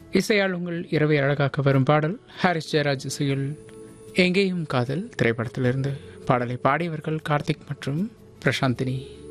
இசையால் உங்கள் இரவை அழகாக்க வரும் பாடல் ஹாரிஸ் ஜெயராஜ் இசையில் எங்கேயும் காதல் திரைப்படத்திலிருந்து. பாடலை பாடியவர்கள் கார்த்திக் மற்றும் பிரசாந்தினி.